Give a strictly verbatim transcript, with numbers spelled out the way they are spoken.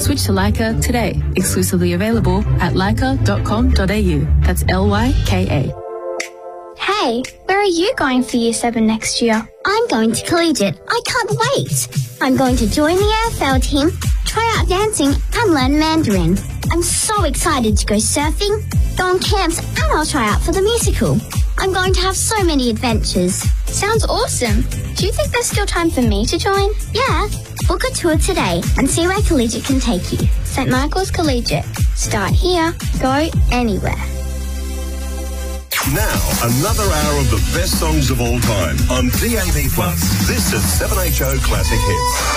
Switch to Leica today. Exclusively available at leica dot com dot a u. That's L Y K A. Hey, where are you going for year seven next year? I'm going to collegiate. I can't wait. I'm going to join the A F L team, try out dancing, and learn Mandarin. I'm so excited to go surfing, go on camps, and I'll try out for the musical. I'm going to have so many adventures. Sounds awesome. Do you think there's still time for me to join? Yeah. Book a tour today and see where collegiate can take you. Saint Michael's Collegiate. Start here, go anywhere. Now, another hour of the best songs of all time on D A B plus. This is seven H O Classic Hits.